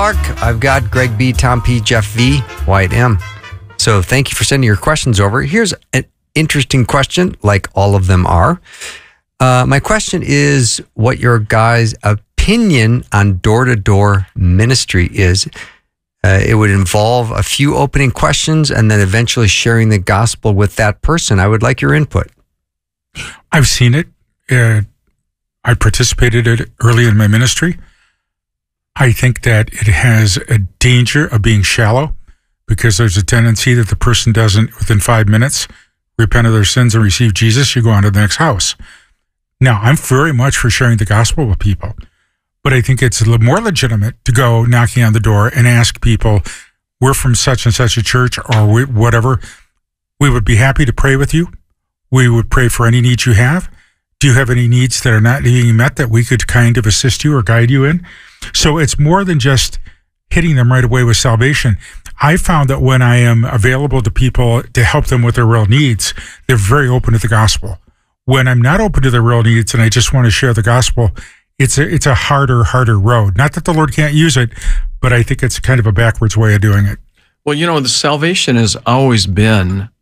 Mark, I've got Greg B, Tom P, Jeff V, Wyatt M. So thank you for sending your questions over. Here's an interesting question, like all of them are. My question is what your guys' opinion on door-to-door ministry is. It would involve a few opening questions and then eventually sharing the gospel with that person. I would like your input. I've seen it. I participated in it early in my ministry. I think that it has a danger of being shallow because there's a tendency that the person doesn't, within 5 minutes, repent of their sins and receive Jesus. You go on to the next house. Now, I'm very much for sharing the gospel with people, but I think it's a little more legitimate to go knocking on the door and ask people, we're from such and such a church or whatever. We would be happy to pray with you. We would pray for any needs you have. Do you have any needs that are not being met that we could kind of assist you or guide you in? So it's more than just hitting them right away with salvation. I found that when I am available to people to help them with their real needs, they're very open to the gospel. When I'm not open to their real needs and I just want to share the gospel, it's a harder road. Not that the Lord can't use it, but I think it's kind of a backwards way of doing it. Well, the salvation has always been